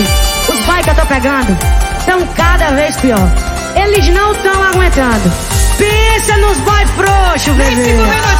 Gente, os boys que eu tô pegando tão cada vez pior. Eles não tão aguentando. Pensa nos boys frouxos, bebê.